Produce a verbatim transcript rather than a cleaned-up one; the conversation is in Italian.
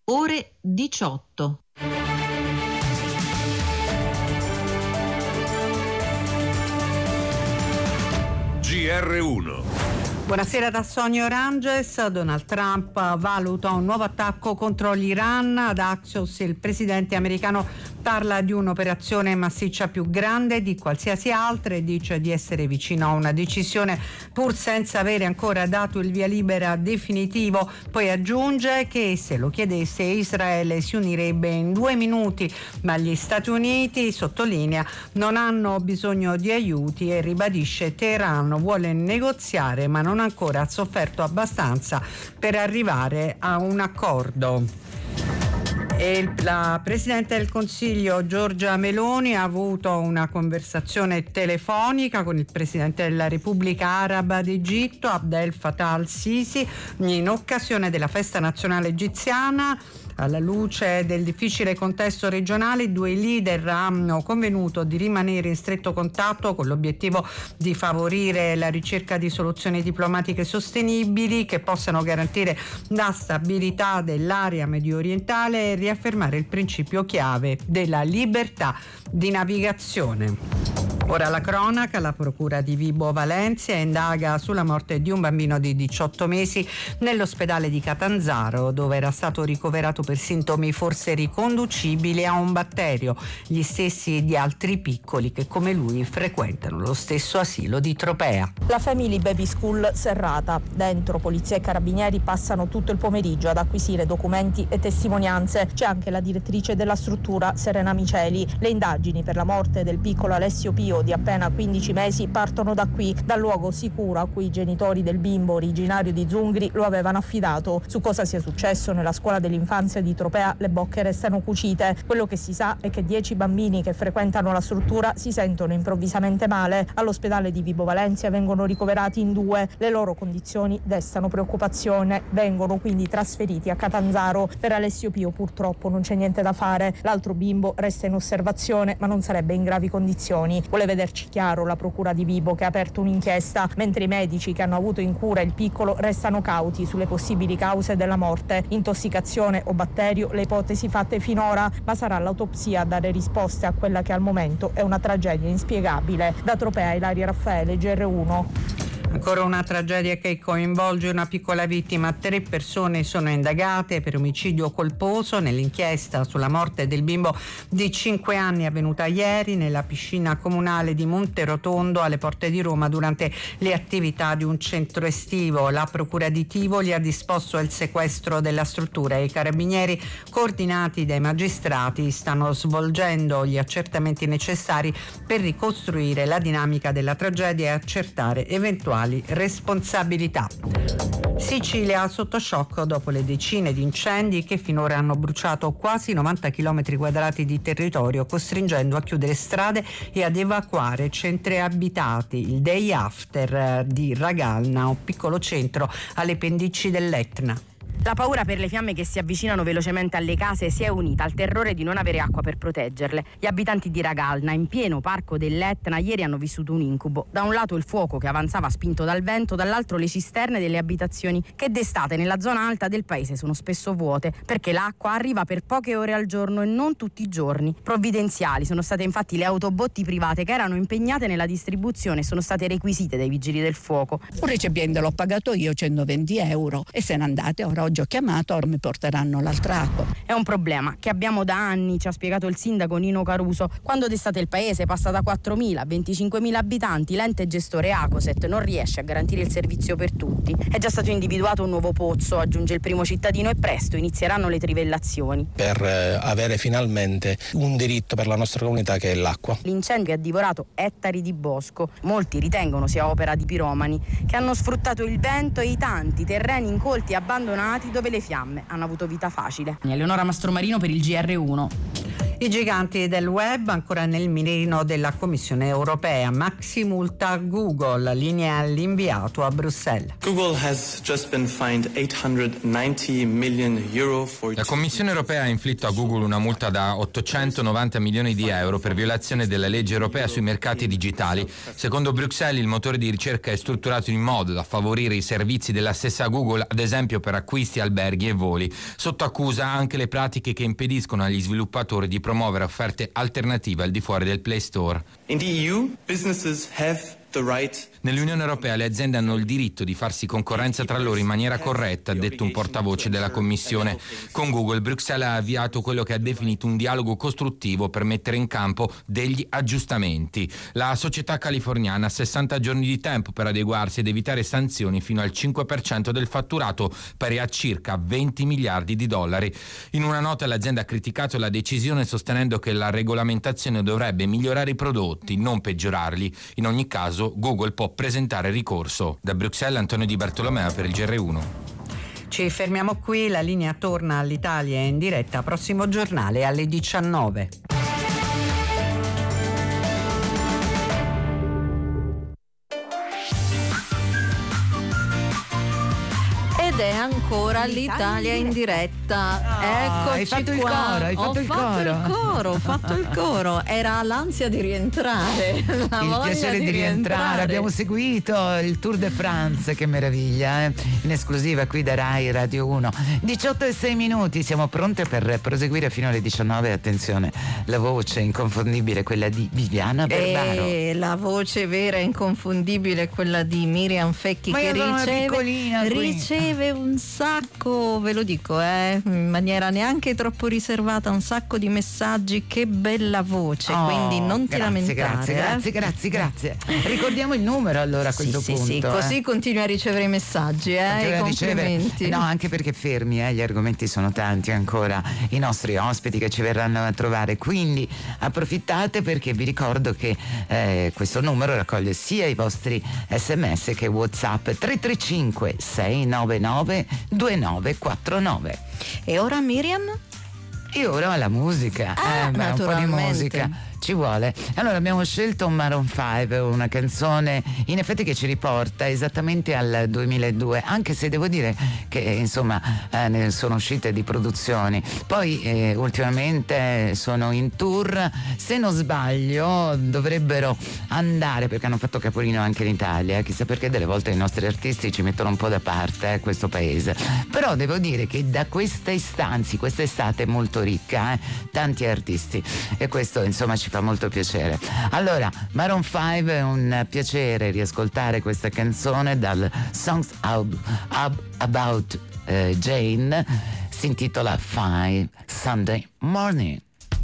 ore diciotto. G R uno. Buonasera da Sonia Oranges. Donald Trump valuta un nuovo attacco contro l'Iran. Ad Axios il presidente americano parla di un'operazione massiccia più grande di qualsiasi altra e dice di essere vicino a una decisione pur senza avere ancora dato il via libera definitivo. Poi aggiunge che se lo chiedesse Israele si unirebbe in due minuti, ma gli Stati Uniti, sottolinea, non hanno bisogno di aiuti e ribadisce Teheran vuole negoziare ma non ancora ha sofferto abbastanza per arrivare a un accordo. E la Presidente del Consiglio Giorgia Meloni ha avuto una conversazione telefonica con il Presidente della Repubblica Araba d'Egitto Abdel Fattah al-Sisi in occasione della festa nazionale egiziana. Alla luce del difficile contesto regionale, i due leader hanno convenuto di rimanere in stretto contatto con l'obiettivo di favorire la ricerca di soluzioni diplomatiche sostenibili che possano garantire la stabilità dell'area mediorientale e riaffermare il principio chiave della libertà di navigazione. Ora la cronaca. La procura di Vibo Valentia indaga sulla morte di un bambino di diciotto mesi nell'ospedale di Catanzaro, dove era stato ricoverato per sintomi forse riconducibili a un batterio, gli stessi di altri piccoli che come lui frequentano lo stesso asilo di Tropea. La Family Baby School serrata. Dentro polizia e carabinieri passano tutto il pomeriggio ad acquisire documenti e testimonianze. C'è anche la direttrice della struttura, Serena Miceli. Le indagini per la morte del piccolo Alessio Pio di appena quindici mesi partono da qui, dal luogo sicuro a cui i genitori del bimbo originario di Zungri lo avevano affidato. Su cosa sia successo nella scuola dell'infanzia di Tropea le bocche restano cucite. Quello che si sa è che dieci bambini che frequentano la struttura si sentono improvvisamente male. All'ospedale di Vibo Valentia vengono ricoverati in due. Le loro condizioni destano preoccupazione. Vengono quindi trasferiti a Catanzaro. Per Alessio Pio purtroppo non c'è niente da fare. L'altro bimbo resta in osservazione ma non sarebbe in gravi condizioni. Vuole vederci chiaro la procura di Vibo, che ha aperto un'inchiesta, mentre i medici che hanno avuto in cura il piccolo restano cauti sulle possibili cause della morte, intossicazione o batterio, le ipotesi fatte finora, ma sarà l'autopsia a dare risposte a quella che al momento è una tragedia inspiegabile. Da Tropea, Ilaria Raffaele, G R uno. Ancora una tragedia che coinvolge una piccola vittima. Tre persone sono indagate per omicidio colposo nell'inchiesta sulla morte del bimbo di cinque anni avvenuta ieri nella piscina comunale di Monterotondo alle porte di Roma durante le attività di un centro estivo. La procura di Tivoli ha disposto il sequestro della struttura e i carabinieri, coordinati dai magistrati, stanno svolgendo gli accertamenti necessari per ricostruire la dinamica della tragedia e accertare eventuali responsabilità. Sicilia sotto shock dopo le decine di incendi che finora hanno bruciato quasi novanta chilometri quadrati di territorio, costringendo a chiudere strade e ad evacuare centri abitati. Il day after di Ragalna, un piccolo centro alle pendici dell'Etna. La paura per le fiamme che si avvicinano velocemente alle case si è unita al terrore di non avere acqua per proteggerle. Gli abitanti di Ragalna, in pieno parco dell'Etna, ieri hanno vissuto un incubo. Da un lato il fuoco che avanzava spinto dal vento, dall'altro le cisterne delle abitazioni che d'estate nella zona alta del paese sono spesso vuote, perché l'acqua arriva per poche ore al giorno e non tutti i giorni. Provvidenziali sono state infatti le autobotti private che erano impegnate nella distribuzione e sono state requisite dai vigili del fuoco. Un recipiente l'ho pagato io centoventi euro e se ne andate. Ora oggi ho chiamato, ora mi porteranno l'altra acqua. È un problema che abbiamo da anni, ci ha spiegato il sindaco Nino Caruso. Quando d'estate il paese passa da quattromila a venticinquemila abitanti, l'ente gestore Acoset non riesce a garantire il servizio per tutti. È già stato individuato un nuovo pozzo, aggiunge il primo cittadino, e presto inizieranno le trivellazioni. Per eh, avere finalmente un diritto per la nostra comunità che è l'acqua. L'incendio ha divorato ettari di bosco. Molti ritengono sia opera di piromani che hanno sfruttato il vento e i tanti terreni incolti e abbandonati dove le fiamme hanno avuto vita facile. Eleonora Mastromarino per il G R uno. I giganti del web ancora nel mirino della Commissione europea. Maxi multa Google, linea l'inviato a Bruxelles. Google has just been fined ottocentonovanta million euro for... La Commissione europea ha inflitto a Google una multa da ottocentonovanta milioni di euro per violazione della legge europea sui mercati digitali. Secondo Bruxelles il motore di ricerca è strutturato in modo da favorire i servizi della stessa Google, ad esempio per acquisti, alberghi e voli. Sotto accusa anche le pratiche che impediscono agli sviluppatori di promuovere offerte alternative al di fuori del Play Store. In the E U, businesses have the right... Nell'Unione Europea le aziende hanno il diritto di farsi concorrenza tra loro in maniera corretta, ha detto un portavoce della Commissione. Con Google, Bruxelles ha avviato quello che ha definito un dialogo costruttivo per mettere in campo degli aggiustamenti. La società californiana ha sessanta giorni di tempo per adeguarsi ed evitare sanzioni fino al cinque per cento del fatturato, pari a circa venti miliardi di dollari. In una nota l'azienda ha criticato la decisione sostenendo che la regolamentazione dovrebbe migliorare i prodotti, non peggiorarli. In ogni caso, Google può presentare ricorso. Da Bruxelles, Antonio Di Bartolomeo per il G R uno. Ci fermiamo qui, la linea torna all'Italia in diretta prossimo giornale alle diciannove. Ed è ancora l'Italia in diretta. Oh, Eccoci hai fatto il qua. coro, hai fatto ho il fatto coro. il coro, ho fatto il coro. Era l'ansia di rientrare. La Il voglia piacere di rientrare. Abbiamo seguito il Tour de France, che meraviglia, eh? In esclusiva qui da Rai Radio uno. diciotto e sei minuti, siamo pronte per proseguire fino alle diciannove. Attenzione, la voce inconfondibile, quella di Viviana Barbaro. E la voce vera e inconfondibile è quella di Miriam Fecchi, Ma che io sono una riceve, piccolina qui. riceve un sacco, ve lo dico, eh, in maniera neanche troppo riservata, un sacco di messaggi. Che bella voce, Oh, quindi non ti grazie, lamentare. Grazie, eh. grazie, grazie, grazie. Ricordiamo il numero allora a Sì, questo sì, punto. sì, così eh. continui a ricevere i messaggi, eh, Continua i a ricevere- complimenti. No, anche perché fermi, eh, gli argomenti sono tanti ancora, i nostri ospiti che ci verranno a trovare, quindi approfittate, perché vi ricordo che eh, questo numero raccoglie sia i vostri sms che WhatsApp. Tre tre cinque sei nove nove due nove quattro nove. E ora Miriam? E ora la musica, Ah, eh, beh, un po' di naturalmente. musica ci vuole. Allora abbiamo scelto un Maroon cinque, una canzone in effetti che ci riporta esattamente al duemiladue, anche se devo dire che insomma eh, ne sono uscite di produzioni. Poi eh, ultimamente sono in tour, se non sbaglio dovrebbero andare, perché hanno fatto capolino anche in Italia, chissà perché delle volte i nostri artisti ci mettono un po' da parte, eh, questo paese. Però devo dire che da questa istanza, questa estate è molto ricca, eh, tanti artisti, e questo insomma ci fa molto piacere. Allora, Maroon cinque, è un piacere riascoltare questa canzone dal Songs Ab- Ab- About eh, Jane, si intitola Five Sunday Morning.